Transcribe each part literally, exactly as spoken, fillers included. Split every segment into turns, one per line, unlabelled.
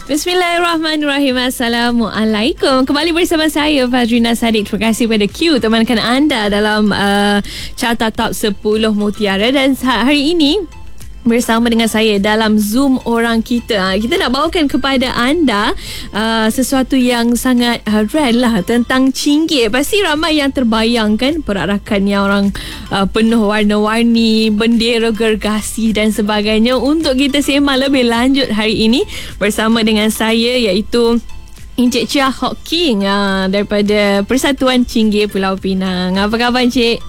Bismillahirrahmanirrahim. Assalamualaikum. Kembali bersama saya Fazrina Sadiq. Terima kasih kepada Q temankan anda dalam uh, Carta Top sepuluh Mutiara. Dan hari ini bersama dengan saya dalam Zoom orang kita, kita nak bawakan kepada anda uh, sesuatu yang sangat uh, rare lah tentang Chinggir. Pasti ramai yang terbayangkan perarakan yang orang uh, penuh warna-warni, bendera gergasi dan sebagainya. Untuk kita sembang lebih lanjut hari ini bersama dengan saya, iaitu Encik Chia Hock King uh, daripada Persatuan Chinggir Pulau Pinang. Apa khabar Encik?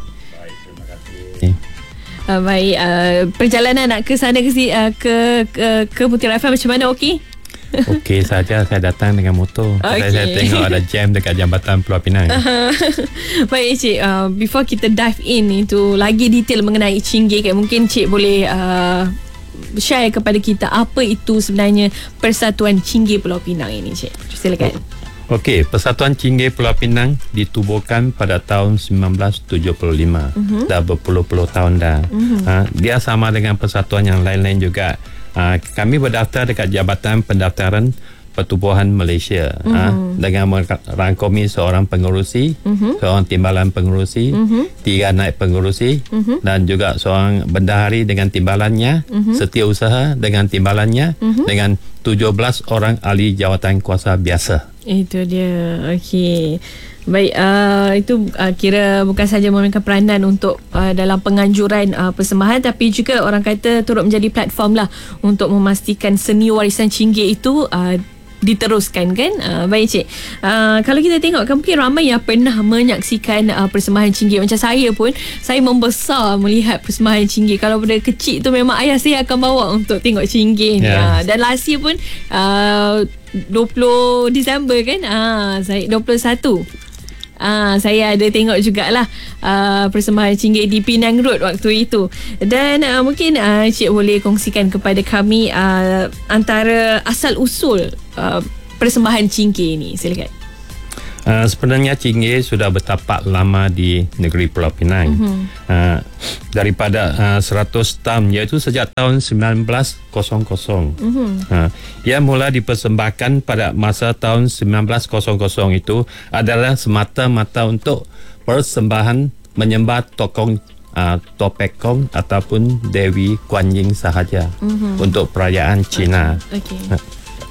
Uh, baik, uh, perjalanan nak ke sana ke uh, ke, ke ke Mutiara F M macam mana? Okey?
Okey saja, saya datang dengan motor. Okay. Saya tengok ada jam dekat jambatan Pulau Pinang. Uh,
baik Cik, uh, before kita dive in into lagi detail mengenai Chinggir, mungkin Cik boleh uh, share kepada kita apa itu sebenarnya Persatuan Chinggir Pulau Pinang ini, Cik. Silakan. Oh.
Okey, Persatuan Chinggir Pulau Pinang ditubuhkan pada tahun sembilan belas tujuh puluh lima. Uh-huh. Dah berpuluh-puluh tahun dah. Uh-huh. Ha, dia sama dengan persatuan yang lain-lain juga. Ha, kami berdaftar dekat Jabatan Pendaftaran Pertubuhan Malaysia. Uh-huh. Ha, dengan merangkumi seorang pengerusi, uh-huh. seorang timbalan pengerusi, uh-huh. tiga naib pengerusi, uh-huh. dan juga seorang bendahari dengan timbalannya, uh-huh. setiausaha dengan timbalannya, uh-huh. dengan tujuh belas orang ahli jawatan kuasa biasa.
Itu dia. Okey. Baik, uh, itu uh, kira bukan saja memainkan peranan untuk uh, dalam penganjuran uh, persembahan, tapi juga orang kata turut menjadi platform lah untuk memastikan seni warisan Chinggir itu uh, diteruskan kan. Uh, baik Cik, uh, kalau kita tengok kan mungkin ramai yang pernah menyaksikan uh, persembahan Chinggir. Macam saya pun, saya membesar melihat persembahan Chinggir. Kalau pada kecil tu memang ayah saya akan bawa untuk tengok Chinggir ni. Yeah. Uh, dan last year pun uh, dua puluh Disember kan, uh, saya dua puluh satu Ah, saya ada tengok jugalah uh, persembahan Chinggir di Penang Road waktu itu. Dan uh, mungkin uh, Cik boleh kongsikan kepada kami uh, antara asal-usul uh, persembahan Chinggir ni. Silakan.
Uh, sebenarnya Chinggir sudah bertapak lama di negeri Pulau Pinang. Uh-huh. Uh, daripada uh, seratus tahun, iaitu sejak tahun sembilan belas kosong kosong. Uh-huh. Uh, ia mula dipersembahkan pada masa tahun sembilan belas kosong kosong itu adalah semata-mata untuk persembahan menyembah tokong uh, Topekong ataupun Dewi Kuan Yin sahaja, uh-huh. untuk perayaan Cina. Okay. Uh,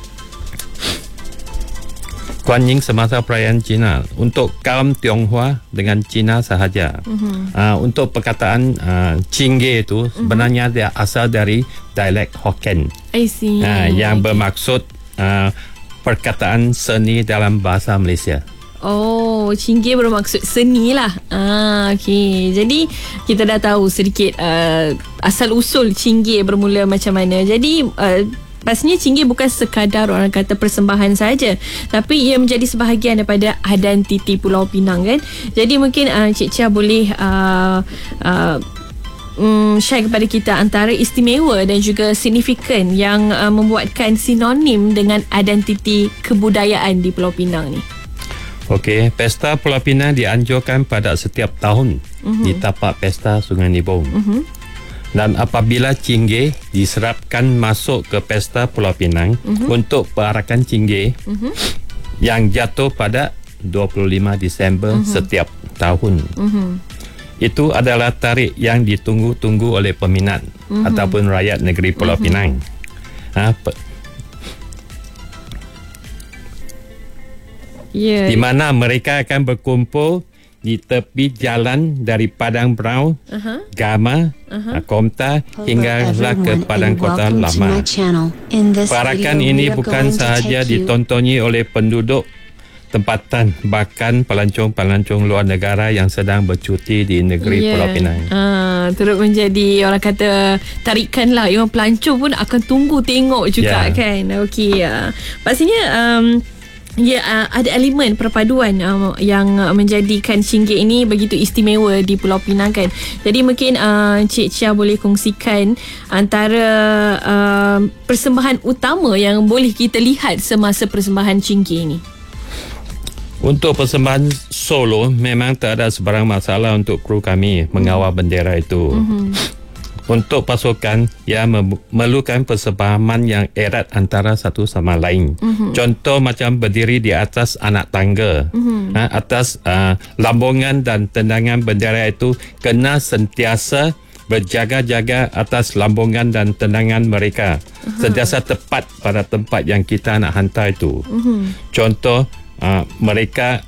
Kuan Yin semasa perayaan Cina untuk kaum Tionghoa dengan Cina sahaja. Uh-huh. Uh, untuk perkataan uh, Chinggir itu sebenarnya uh-huh. dia asal dari dialek Hokkien.
I see.
Uh, yang okay. bermaksud uh, perkataan seni dalam bahasa Malaysia.
Oh, Chinggir bermaksud seni lah. Ah, okay. Jadi kita dah tahu sedikit uh, asal usul Chinggir bermula macam mana. Jadi uh, pastinya Chinggir bukan sekadar orang kata persembahan saja, tapi ia menjadi sebahagian daripada identiti Pulau Pinang kan. Jadi mungkin uh, Cik Chia boleh uh, uh, um, share kepada kita antara istimewa dan juga signifikan yang uh, membuatkan sinonim dengan identiti kebudayaan di Pulau Pinang ni.
Okey, Pesta Pulau Pinang dianjurkan pada setiap tahun uh-huh. di tapak Pesta Sungai Nibong. Uh-huh. Dan apabila Chinggir diserapkan masuk ke Pesta Pulau Pinang uh-huh. untuk perarakan Chinggir uh-huh. yang jatuh pada dua puluh lima Disember uh-huh. setiap tahun. Uh-huh. Itu adalah tarikh yang ditunggu-tunggu oleh peminat uh-huh. ataupun rakyat negeri Pulau uh-huh. Pinang. Ha, pe- yeah. Di mana mereka akan berkumpul di tepi jalan dari Padang Brau, uh-huh. Gama, uh-huh. Komta hinggalah ke Padang Kota Lama. Perarakan ini bukan sahaja ditontoni oleh penduduk tempatan, bahkan pelancong-pelancong luar negara yang sedang bercuti di negeri yeah. Pulau Pinang.
Ah, turut menjadi orang kata tarikan lah. Yang pelancong pun akan tunggu tengok juga yeah. kan. Okey. Uh, pastinya um, ya, uh, ada elemen perpaduan uh, yang uh, menjadikan Chinggir ini begitu istimewa di Pulau Pinang kan. Jadi mungkin uh, Cik Chia boleh kongsikan antara uh, persembahan utama yang boleh kita lihat semasa persembahan Chinggir ini.
Untuk persembahan solo memang tak ada sebarang masalah untuk kru kami mengawal bendera itu. Mm-hmm. untuk pasukan yang memerlukan persefahaman yang erat antara satu sama lain. Uh-huh. Contoh macam berdiri di atas anak tangga, uh-huh. ha, atas uh, lambungan dan tendangan bendera itu kena sentiasa berjaga-jaga atas lambungan dan tendangan mereka. Uh-huh. Sentiasa tepat pada tempat yang kita nak hantar itu. Uh-huh. Contoh uh, mereka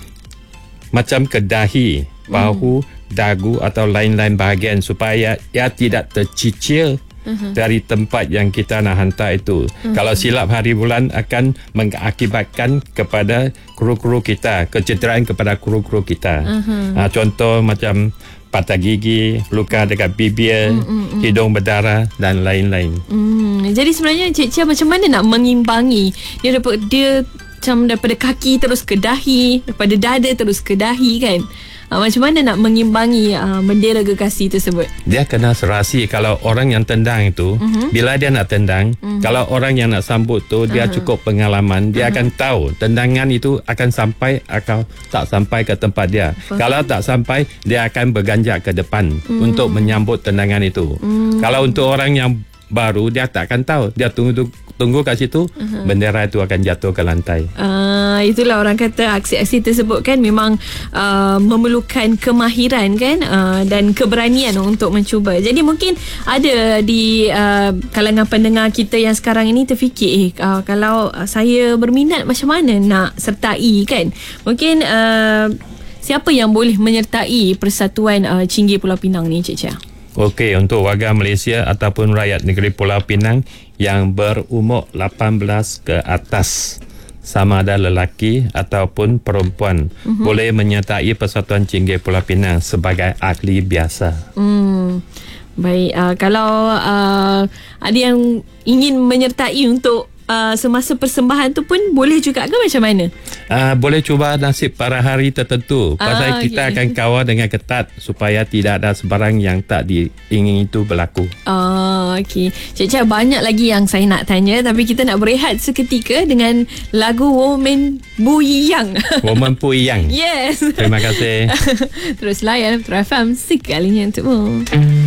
macam ke dahi, bahu, uh-huh. dagu atau lain-lain bahagian supaya ia tidak tercicir uh-huh. dari tempat yang kita nak hantar itu. Uh-huh. Kalau silap hari bulan akan mengakibatkan kepada kru-kru kita, kecederaan kepada kru-kru kita. Uh-huh. Uh, contoh macam patah gigi, luka dekat bibir, mm, mm, mm. hidung berdarah dan lain-lain.
Mm. Jadi sebenarnya Cik Chia macam mana nak mengimbangi dia daripada, dia macam daripada kaki terus ke dahi, daripada dada terus ke dahi kan? Uh, macam mana nak mengimbangi uh, bendera gergasi tersebut?
Dia kena serasi. Kalau orang yang tendang itu, uh-huh. bila dia nak tendang, uh-huh. kalau orang yang nak sambut tu dia uh-huh. cukup pengalaman, dia uh-huh. akan tahu tendangan itu akan sampai atau tak sampai ke tempat dia. Uh-huh. Kalau tak sampai, dia akan berganjak ke depan uh-huh. untuk menyambut tendangan itu. Uh-huh. Kalau untuk orang yang baru, dia tak akan tahu. Dia tunggu tunggu kat situ, uh-huh. bendera itu akan jatuh ke lantai.
Uh, itulah orang kata aksi-aksi tersebut kan memang uh, memerlukan kemahiran kan uh, dan keberanian untuk mencuba. Jadi mungkin ada di uh, kalangan pendengar kita yang sekarang ini terfikir eh uh, kalau saya berminat macam mana nak sertai kan. Mungkin uh, siapa yang boleh menyertai Persatuan uh, Chingay Pulau Pinang ni Cik Chia?
Okey, untuk warga Malaysia ataupun rakyat negeri Pulau Pinang yang berumur lapan belas ke atas, sama ada lelaki ataupun perempuan, uh-huh. boleh menyertai Persatuan Chingay Pulau Pinang sebagai ahli biasa. Hmm.
Baik, uh, kalau uh, ada yang ingin menyertai untuk Uh, semasa persembahan tu pun boleh juga ke macam mana?
Uh, boleh cuba nasib pada hari tertentu. Pasal ah, kita okay. akan kawal dengan ketat supaya tidak ada sebarang yang tak diingin itu berlaku.
Oh, okey. Cik Chia, banyak lagi yang saya nak tanya tapi kita nak berehat seketika dengan lagu Woman Buyang.
Woman Buyang.
Yes.
Terima kasih.
Terus layan Metro F M sekalinya untukmu.